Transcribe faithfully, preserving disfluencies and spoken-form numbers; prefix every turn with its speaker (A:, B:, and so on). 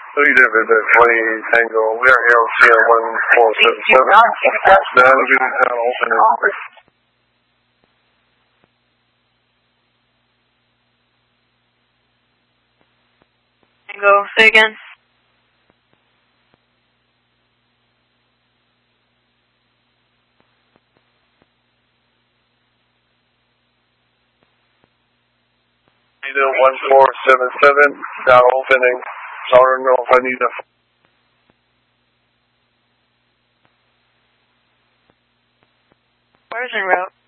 A: Three Division twenty Tango. We are here on C N one four seven seven. Navigating town opening.
B: Tango, say again.
A: one four seven seven, now opening. So I don't know if I need a...
B: Where's en route?